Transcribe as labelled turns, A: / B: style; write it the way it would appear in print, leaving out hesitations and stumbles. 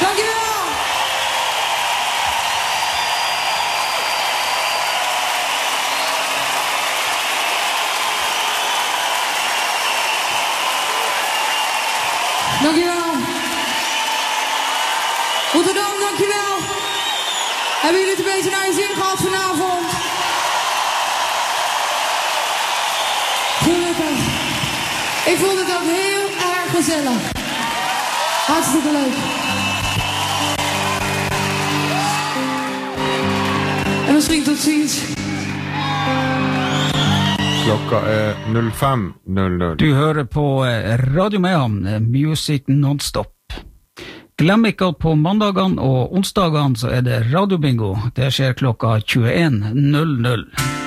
A: Dankjewel! Dankjewel! Rotterdam, dankjewel! Hebben jullie het een beetje naar je zin gehad vanavond? Gelukkig. Ik vond het ook heel erg gezellig. Hartstikke leuk. En misschien tot ziens.
B: Klokka 05:00.
C: Du hører på Radio Mayhem, Music Non-Stop. Glem ikke at på mandagene og onsdagene så er det radiobingo. Det skjer klokka 21:00.